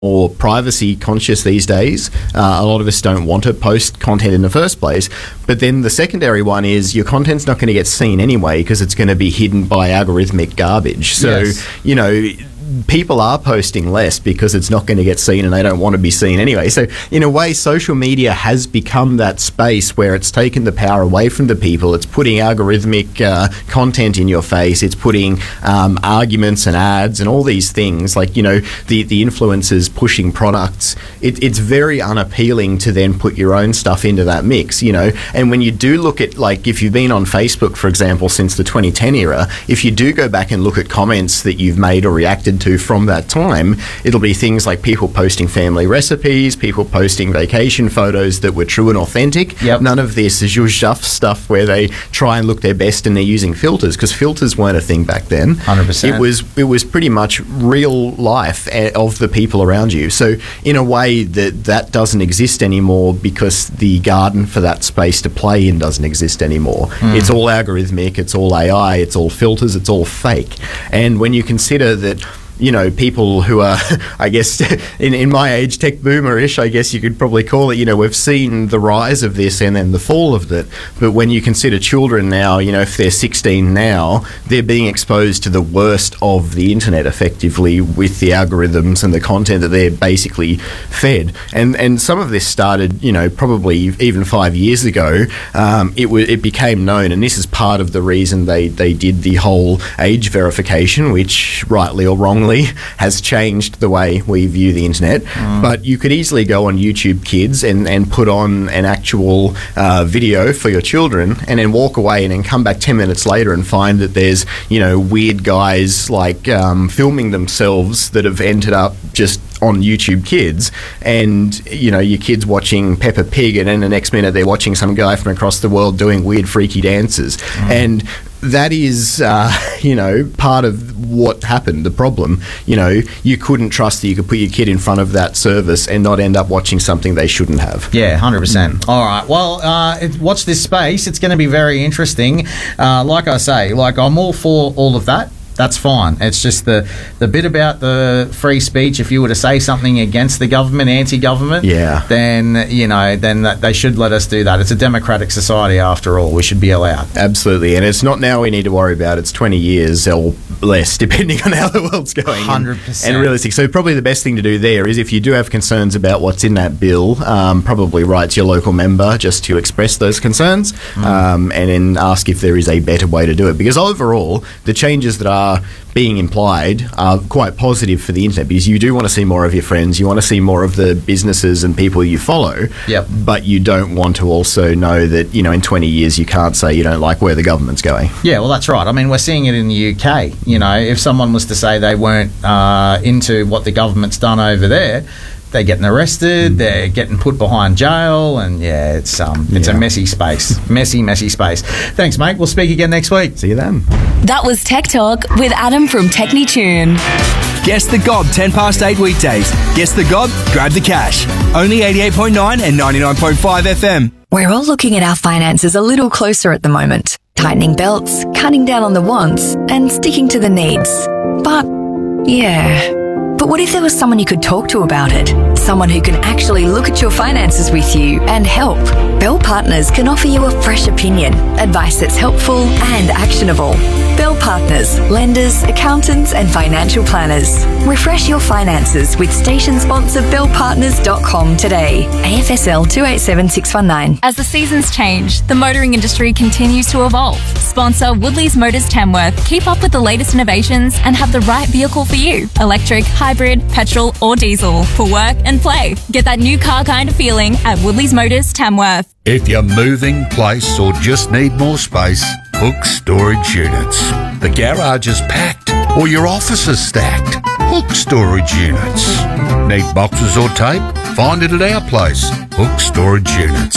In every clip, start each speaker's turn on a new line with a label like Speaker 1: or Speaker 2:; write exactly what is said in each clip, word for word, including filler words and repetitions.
Speaker 1: more privacy conscious these days. Uh, a lot of us don't want to post content in the first place. But then the secondary one is your content's not going to get seen anyway because it's going to be hidden by algorithmic garbage. So, yes. you know, people are posting less because it's not going to get seen and they don't want to be seen anyway. So in a way, social media has become that space where it's taken the power away from the people. It's putting algorithmic uh, content in your face. It's putting um, arguments and ads and all these things, like, you know, the, the influencers pushing products. It, it's very unappealing to then put your own stuff into that mix, you know. And when you do look at, like, if you've been on Facebook, for example, since the twenty ten era, if you do go back and look at comments that you've made or reacted to from that time, it'll be things like people posting family recipes, people posting vacation photos that were true and authentic.
Speaker 2: Yep.
Speaker 1: None of this is your zhuff stuff where they try and look their best and they're using filters, because filters weren't a thing back then.
Speaker 2: one hundred percent.
Speaker 1: It was it was pretty much real life of the people around you. So in a way that that doesn't exist anymore because the garden for that space to play in doesn't exist anymore. Mm. It's all algorithmic, it's all A I, it's all filters, it's all fake. And when you consider that, you know, people who are, I guess, in, in my age, tech boomer-ish, I guess you could probably call it, you know, we've seen the rise of this and then the fall of it. But when you consider children now, you know, if they're sixteen now, they're being exposed to the worst of the internet effectively with the algorithms and the content that they're basically fed. And and some of this started, you know, probably even five years ago. Um, it, w- it became known, and this is part of the reason they, they did the whole age verification, which, rightly or wrongly, has changed the way we view the internet. Mm. But you could easily go on YouTube Kids and, and put on an actual uh, video for your children and then walk away and then come back ten minutes later and find that there's, you know, weird guys like um, filming themselves that have ended up just on YouTube Kids, and, you know, your kids watching Peppa Pig, and then the next minute they're watching some guy from across the world doing weird freaky dances. Mm. And that is, uh, you know, part of what happened, the problem. You know, you couldn't trust that you could put your kid in front of that service and not end up watching something they shouldn't have.
Speaker 2: Yeah, one hundred percent. Mm. All right. Well, uh, it, watch this space. It's going to be very interesting. Uh, like I say, like, I'm all for all of that. That's fine. It's just the, the bit about the free speech. If you were to say something against the government, anti-government,
Speaker 1: yeah. then,
Speaker 2: you know, then that, they should let us do that. It's a democratic society after all. We should be allowed.
Speaker 1: Absolutely. And it's not now we need to worry about. It's twenty years or less, depending on how the world's going.
Speaker 2: one hundred percent.
Speaker 1: And realistic. So probably the best thing to do there is, if you do have concerns about what's in that bill, um, probably write to your local member just to express those concerns, mm. um, and then ask if there is a better way to do it. Because overall, the changes that are being implied are quite positive for the internet, because you do want to see more of your friends, you want to see more of the businesses and people you follow,
Speaker 2: yep.
Speaker 1: but you don't want to also know that, you know, in twenty years you can't say you don't like where the government's going.
Speaker 2: Yeah, well, that's right. I mean, we're seeing it in the U K. You know, if someone was to say they weren't uh, into what the government's done over there, they're getting arrested, they're getting put behind jail, and yeah, it's um, it's yeah. a messy space. Messy, messy space. Thanks, mate. We'll speak again next week.
Speaker 1: See you then.
Speaker 3: That was Tech Talk with Adam from TechniTune.
Speaker 4: Guess the Gob, ten past eight weekdays. Guess the Gob, grab the cash. Only eighty-eight point nine and ninety-nine point five F M.
Speaker 3: We're all looking at our finances a little closer at the moment. Tightening belts, cutting down on the wants, and sticking to the needs. But, yeah... But what if there was someone you could talk to about it? Someone who can actually look at your finances with you and help. Bell Partners can offer you a fresh opinion, advice that's helpful and actionable. Bell Partners, lenders, accountants and financial planners. Refresh your finances with station sponsor bell partners dot com today. A F S L two eight seven six one nine.
Speaker 5: As the seasons change, the motoring industry continues to evolve. Sponsor Woodley's Motors Tamworth. Keep up with the latest innovations and have the right vehicle for you. Electric, hybrid, petrol or diesel. For work and play. Get that new car kind of feeling at Woodley's Motors Tamworth.
Speaker 6: If you're moving, place or just need more space, Hook Storage Units. The garage is packed or your office is stacked. Hook Storage Units. Need boxes or tape? Find it at our place. Hook Storage Units.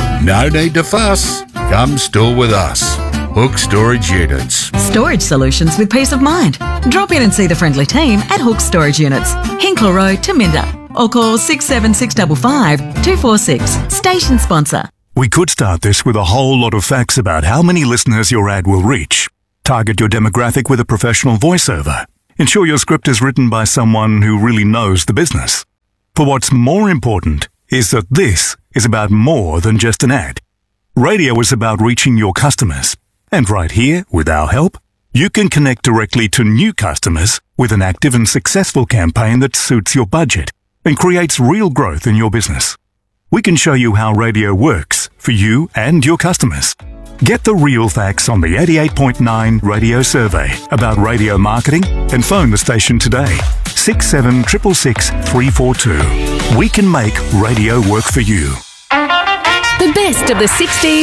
Speaker 6: No need to fuss. Come store with us. Hook Storage Units.
Speaker 7: Storage solutions with peace of mind. Drop in and see the friendly team at Hook Storage Units, Hinkler Road, Taminda. Or call six seven six five five two four six. Station sponsor.
Speaker 8: We could start this with a whole lot of facts about how many listeners your ad will reach. Target your demographic with a professional voiceover. Ensure your script is written by someone who really knows the business. For what's more important is that this is about more than just an ad. Radio is about reaching your customers. And right here, with our help, you can connect directly to new customers with an active and successful campaign that suits your budget and creates real growth in your business. We can show you how radio works for you and your customers. Get the real facts on the eighty-eight point nine radio survey about radio marketing and phone the station today. six seven six six six, three four two. We can make radio work for you.
Speaker 9: The best of the sixties.